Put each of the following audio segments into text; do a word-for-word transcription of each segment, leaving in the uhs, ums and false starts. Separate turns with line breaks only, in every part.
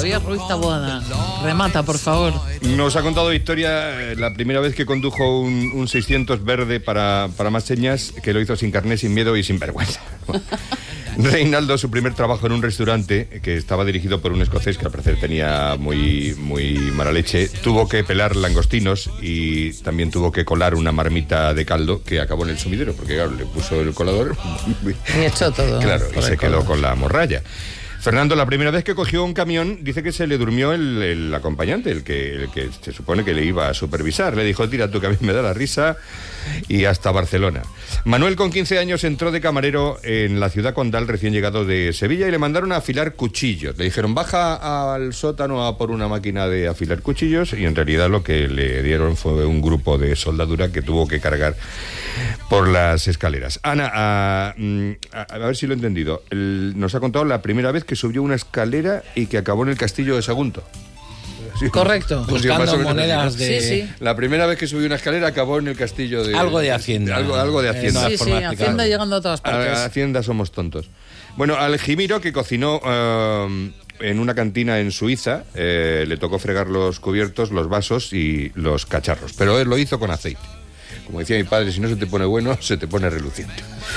Javier Ruiz Taboada. Remata, por favor.
Nos ha contado Victoria eh, la primera vez que condujo un, un seiscientos verde para, para más señas, que lo hizo sin carné, sin miedo y sin vergüenza. Reinaldo, su primer trabajo en un restaurante que estaba dirigido por un escocés que al parecer tenía muy, muy mala leche, tuvo que pelar langostinos y también tuvo que colar una marmita de caldo que acabó en el sumidero, porque claro, le puso el colador
y echó todo.
Claro, y se quedó con la morralla. Fernando, la primera vez que cogió un camión, dice que se le durmió el, el acompañante, el que, el que se supone que le iba a supervisar. Le dijo, tira tú que a mí me da la risa, y hasta Barcelona. Manuel, con quince años, entró de camarero en la ciudad condal, recién llegado de Sevilla, y le mandaron a afilar cuchillos. Le dijeron, baja al sótano a por una máquina de afilar cuchillos, y en realidad lo que le dieron fue un grupo de soldadura que tuvo que cargar por las escaleras. Ana, a, a, a ver si lo he entendido. El, nos ha contado la primera vez que subió una escalera y que acabó en el castillo de Sagunto.
Sí, correcto.
Buscando monedas de...
Sí, sí. La primera vez que subió una escalera acabó en el castillo de...
Algo de Hacienda.
Algo, algo de Hacienda.
Sí, sí, Hacienda llegando a todas partes.
A Hacienda somos tontos. Bueno, al Jimiro, que cocinó uh, en una cantina en Suiza, eh, le tocó fregar los cubiertos, los vasos y los cacharros. Pero él lo hizo con aceite. Como decía mi padre, si no se te pone bueno, se te pone reluciente.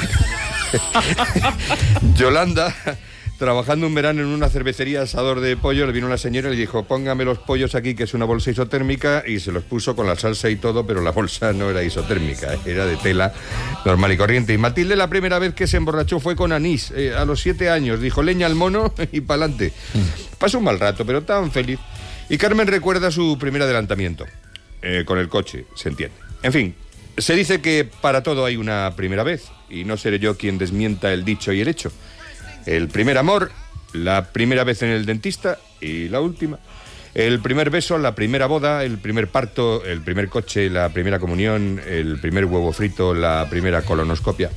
Yolanda... Trabajando un verano en una cervecería asador de pollo, le vino una señora y le dijo, póngame los pollos aquí, que es una bolsa isotérmica, y se los puso con la salsa y todo, pero la bolsa no era isotérmica, era de tela normal y corriente. Y Matilde, la primera vez que se emborrachó fue con anís, eh, a los siete años, dijo, leña al mono y pa'lante. Pasó un mal rato, pero tan feliz. Y Carmen recuerda su primer adelantamiento, eh, con el coche, se entiende. En fin, se dice que para todo hay una primera vez, y no seré yo quien desmienta el dicho y el hecho. El primer amor, la primera vez en el dentista y la última. El primer beso, la primera boda, el primer parto, el primer coche, la primera comunión, el primer huevo frito, la primera colonoscopia.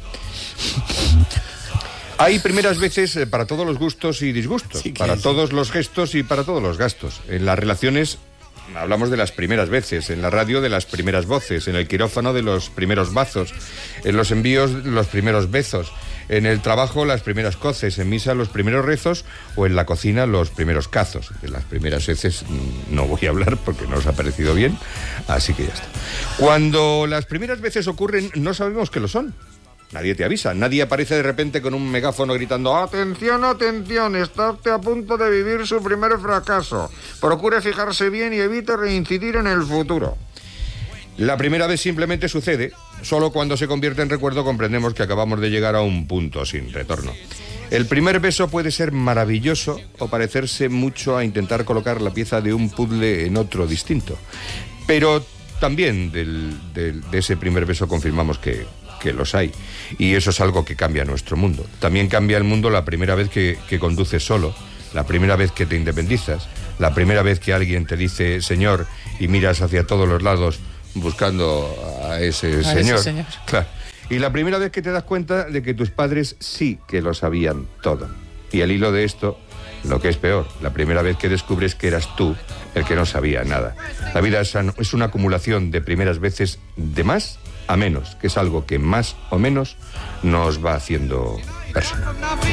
Hay primeras veces para todos los gustos y disgustos, sí, para sí. todos los gestos y para todos los gastos. En las relaciones hablamos de las primeras veces, en la radio de las primeras voces, en el quirófano de los primeros bazos, en los envíos los primeros besos, en el trabajo las primeras coces, en misa los primeros rezos o en la cocina los primeros cazos. De las primeras veces no voy a hablar porque no os ha parecido bien, así que ya está. Cuando las primeras veces ocurren no sabemos qué lo son. Nadie te avisa, nadie aparece de repente con un megáfono gritando «Atención, atención, está usted a punto de vivir su primer fracaso. Procure fijarse bien y evite reincidir en el futuro». La primera vez simplemente sucede, solo cuando se convierte en recuerdo comprendemos que acabamos de llegar a un punto sin retorno. El primer beso puede ser maravilloso o parecerse mucho a intentar colocar la pieza de un puzzle en otro distinto. Pero también del, del, de ese primer beso confirmamos que... que los hay, y eso es algo que cambia nuestro mundo. También cambia el mundo la primera vez que, que conduces solo, la primera vez que te independizas, la primera vez que alguien te dice señor y miras hacia todos los lados buscando a ese
a
señor.
Ese señor.
Claro. Y la primera vez que te das cuenta de que tus padres sí que lo sabían todo. Y al hilo de esto, lo que es peor, la primera vez que descubres que eras tú el que no sabía nada. La vida es, es una acumulación de primeras veces de más a menos, que es algo que más o menos nos va haciendo persona.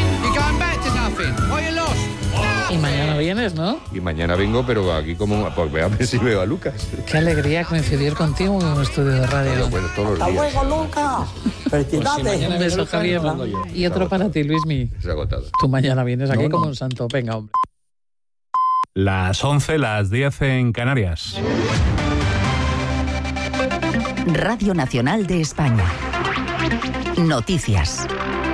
Y mañana vienes, ¿no?
Y mañana vengo, pero aquí como... Pues voy a ver si veo a Lucas.
Qué alegría coincidir contigo en un estudio de radio.
Bueno, bueno, todos los días.
¡Hasta luego, Lucas! ¡Felicidades!
Un beso, Javier. Y otro para ti, Luismi.
Es agotado.
Tú mañana vienes aquí
no, no.
como un santo. Venga, hombre.
Las once, las diez en Canarias.
Radio Nacional de España. Noticias.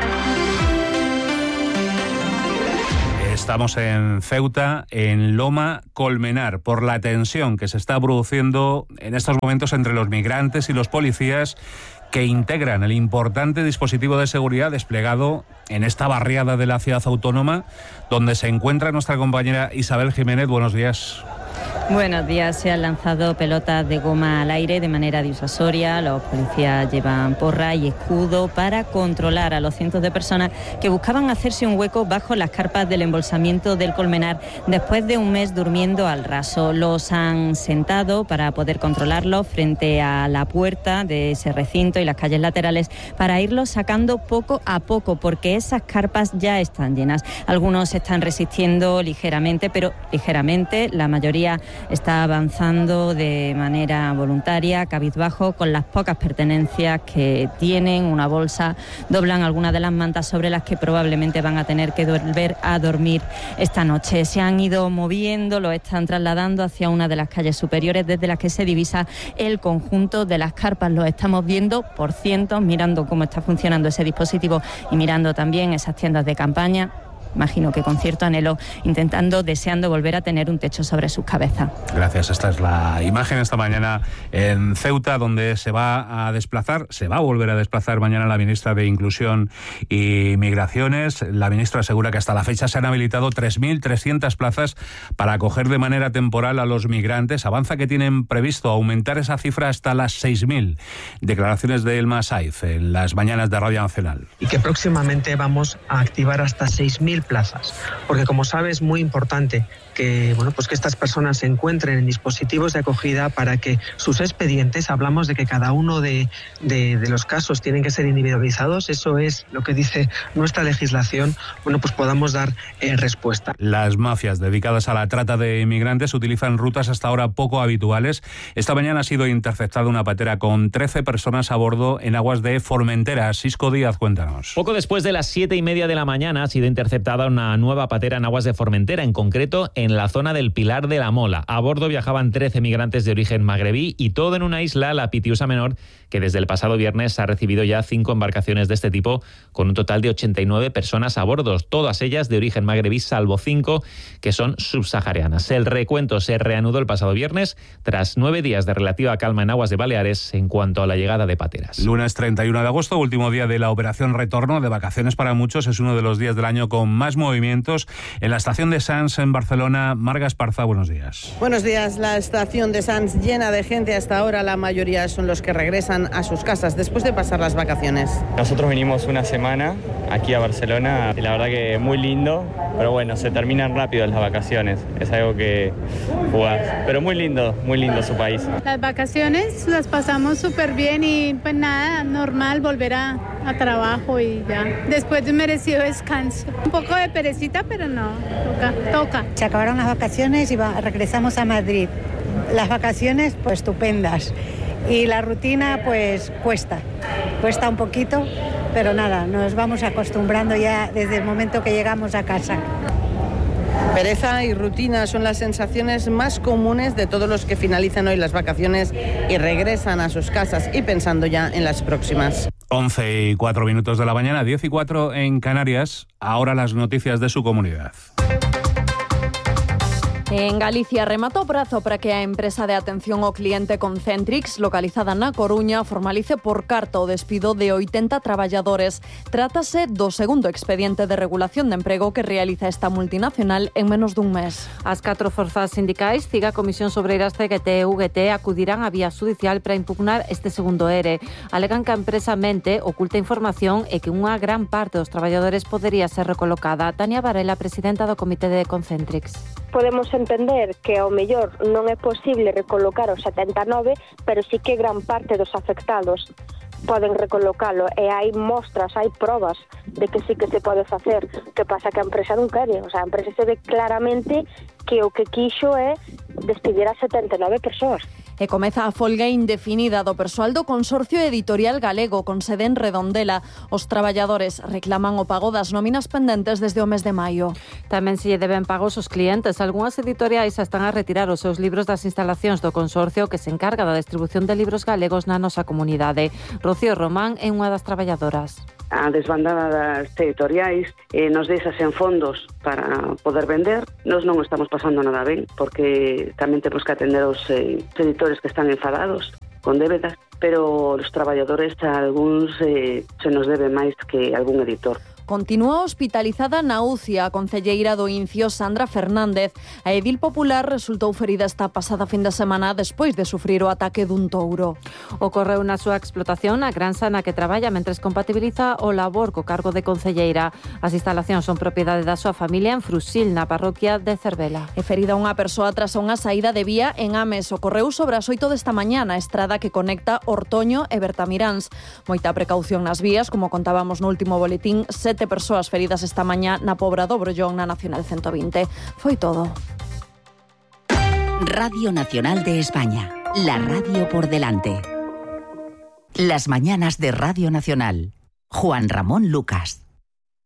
Estamos en Ceuta, en Loma Colmenar, por la tensión que se está produciendo en estos momentos entre los migrantes y los policías que integran el importante dispositivo de seguridad desplegado en esta barriada de la ciudad autónoma, donde se encuentra nuestra compañera Isabel Jiménez. Buenos días.
Buenos días. Se han lanzado pelotas de goma al aire de manera disuasoria. Los policías llevan porra y escudo para controlar a los cientos de personas que buscaban hacerse un hueco bajo las carpas del embolsamiento del Colmenar después de un mes durmiendo al raso. Los han sentado para poder controlarlos frente a la puerta de ese recinto y las calles laterales para irlos sacando poco a poco, porque esas carpas ya están llenas. Algunos están resistiendo ligeramente, pero ligeramente. La mayoría está avanzando de manera voluntaria, cabizbajo, con las pocas pertenencias que tienen, una bolsa, doblan algunas de las mantas sobre las que probablemente van a tener que volver a dormir esta noche. Se han ido moviendo, lo están trasladando hacia una de las calles superiores desde las que se divisa el conjunto de las carpas. Lo estamos viendo por cientos, mirando cómo está funcionando ese dispositivo y mirando también esas tiendas de campaña. Imagino que con cierto anhelo, intentando, deseando volver a tener un techo sobre sus cabezas.
Gracias. Esta es la imagen esta mañana en Ceuta, donde se va a desplazar, se va a volver a desplazar mañana la ministra de Inclusión y Migraciones. La ministra asegura que hasta la fecha se han habilitado tres mil trescientas plazas para acoger de manera temporal a los migrantes. Avanza que tienen previsto aumentar esa cifra hasta las seis mil. Declaraciones de Elma Saiz en las mañanas de Radio Nacional.
Y que próximamente vamos a activar hasta seis mil plazas, porque como sabes es muy importante que, bueno, pues que estas personas se encuentren en dispositivos de acogida para que sus expedientes, hablamos de que cada uno de, de, de los casos tienen que ser individualizados, eso es lo que dice nuestra legislación, bueno, pues podamos dar eh, respuesta.
Las mafias dedicadas a la trata de inmigrantes utilizan rutas hasta ahora poco habituales. Esta mañana ha sido interceptada una patera con trece personas a bordo en aguas de Formentera. Sisco Díaz, cuéntanos.
Poco después de las siete y media de la mañana ha sido interceptada una nueva patera en aguas de Formentera, en concreto en la zona del Pilar de la Mola. A bordo viajaban trece migrantes de origen magrebí y todo en una isla, la Pitiusa Menor, que desde el pasado viernes ha recibido ya cinco embarcaciones de este tipo, con un total de ochenta y nueve personas a bordo, todas ellas de origen magrebí, salvo cinco que son subsaharianas. El recuento se reanudó el pasado viernes, tras nueve días de relativa calma en aguas de Baleares en cuanto a la llegada de pateras.
Lunes treinta y uno de agosto, último día de la operación retorno de vacaciones para muchos. Es uno de los días del año con más movimientos en la estación de Sants en Barcelona. Marga Esparza, buenos días.
Buenos días. La estación de Sants llena de gente hasta ahora. La mayoría son los que regresan a sus casas después de pasar las vacaciones.
Nosotros vinimos una semana aquí a Barcelona y la verdad que muy lindo, pero bueno, se terminan rápido las vacaciones. Es algo que jugás. Pero muy lindo, muy lindo su país.
Las vacaciones las pasamos súper bien y pues nada, normal volver a, a trabajo y ya. Después de un merecido descanso. Un poco de perecita, pero no, toca, toca.
Se acabaron las vacaciones y va, regresamos a Madrid. Las vacaciones, pues estupendas. Y la rutina, pues cuesta. Cuesta un poquito, pero nada, nos vamos acostumbrando ya desde el momento que llegamos a casa.
Pereza y rutina son las sensaciones más comunes de todos los que finalizan hoy las vacaciones y regresan a sus casas y pensando ya en las próximas.
once y cuatro minutos de la mañana, diez y cuatro en Canarias. Ahora las noticias de su comunidad.
En Galicia rematou prazo para que a empresa de atención ao cliente Concentrix, localizada na Coruña, formalice por carta o despido de oitenta traballadores. Trátase do segundo expediente de regulación de emprego que realiza esta multinacional en menos dun mes.
As catro forzas sindicais, CIGA, Comisións Obreiras, C G T e U G T, acudirán á vía judicial para impugnar este segundo ERE. Alegan que a empresa mente, oculta información e que unha gran parte dos traballadores podería ser recolocada. Tania Varela, presidenta do Comité de Concentrix.
Podemos entender que ao mellor non é posible recolocar os setenta e nove, pero sí que gran parte dos afectados poden recolocalo e hai mostras, hai probas de que sí que se pode facer. Que pasa que a empresa non quere, o sea, a empresa se ve claramente que o que quixo é despedir a setenta e nove persoas.
E comeza a folga indefinida do persoal do Consorcio Editorial Galego con sede en Redondela. Os traballadores reclaman o pago das nóminas pendentes desde o mes de maio.
Tamén se lle deben pagos aos clientes. Algúnas editoriais están a retirar os seus libros das instalacións do Consorcio que se encarga da distribución de libros galegos na nosa comunidade. Rocío Román é unha das traballadoras.
A desbandada das editoriais eh, nos deixa sen fondos para poder vender. Nos non estamos pasando nada ben, porque tamén temos que atender os eh, editores que están enfadados con débedas, pero os traballadores a algúns eh, se nos debe máis que algún editor.
continúa hospitalizada na U C I. A concelleira do Incio, Sandra Fernández. A edil popular resultou ferida esta pasada fin de semana despois de sufrir o ataque dun touro.
Ocorreu na súa explotación na granxa na que traballa mentres compatibiliza o labor co cargo de concelleira. As instalacións son propiedade da súa familia en Frusil, na parroquia de Cervela.
É ferida unha persoa tras unha saída de vía en Ames. Ocorreu sobre as oito desta mañá na estrada que conecta Ortoño e Bertamiráns. Moita precaución nas vías, como contábamos no último boletín, sete persoas feridas esta mañá na Pobra do Brollón, na Nacional ciento vinte. Foi todo.
Radio Nacional de España, la radio por delante. Las mañanas de Radio Nacional. Juan Ramón Lucas.